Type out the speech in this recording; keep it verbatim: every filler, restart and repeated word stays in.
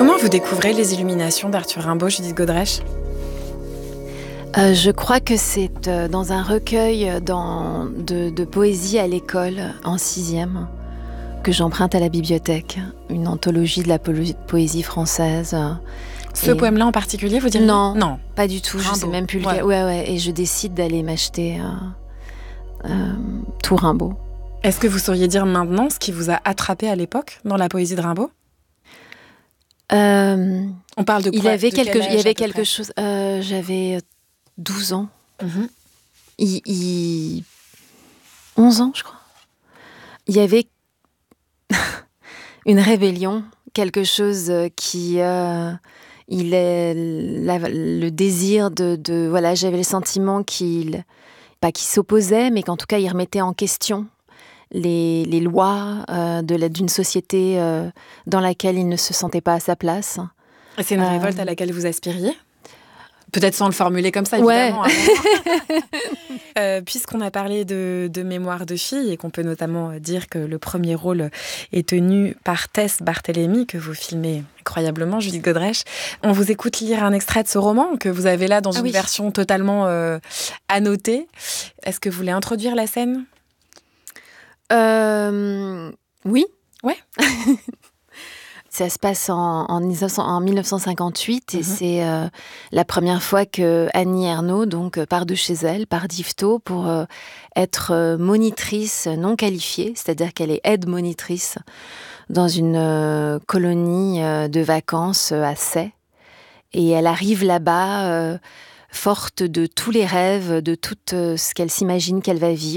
Comment vous découvrez les Illuminations d'Arthur Rimbaud, Judith Godrèche ? Euh, je crois que c'est euh, dans un recueil dans, de, de poésie à l'école, en sixième, que j'emprunte à la bibliothèque, une anthologie de la po- poésie française. Ce et... poème-là en particulier, vous diriez ? Non, non, pas du tout, Rimbaud. Je sais même plus le ouais. cas. Ouais, ouais, et je décide d'aller m'acheter euh, euh, tout Rimbaud. Est-ce que vous sauriez dire maintenant ce qui vous a attrapé à l'époque dans la poésie de Rimbaud ? euh, On parle de quoi ? Il avait de quelque, quel âge, il y avait à peu quelque près chose... Euh, j'avais douze ans. Mm-hmm. Il, il... onze ans, je crois. Il y avait une rébellion, quelque chose qui... Euh, il est la, le désir de, de... Voilà, j'avais le sentiment qu'il... Pas qu'il s'opposait, mais qu'en tout cas, il remettait en question les, les lois euh, de la, d'une société euh, dans laquelle il ne se sentait pas à sa place. Et c'est une euh... révolte à laquelle vous aspiriez ? Peut-être sans le formuler comme ça, ouais. évidemment. euh, puisqu'on a parlé de, de mémoire de fille et qu'on peut notamment dire que le premier rôle est tenu par Tess Barthélemy, que vous filmez incroyablement, Judith Godrèche, on vous écoute lire un extrait de ce roman que vous avez là dans ah une oui. version totalement euh, annotée. Est-ce que vous voulez introduire la scène ? euh, Oui. Ouais. Ça se passe en, en, en dix-neuf cent cinquante-huit et mmh. c'est euh, la première fois que Annie Ernaux donc, part de chez elle, part d'Yvetot pour euh, être euh, monitrice non qualifiée, c'est-à-dire qu'elle est aide-monitrice dans une euh, colonie euh, de vacances euh, à Sey. Et elle arrive là-bas euh, forte de tous les rêves, de tout euh, ce qu'elle s'imagine qu'elle va vivre.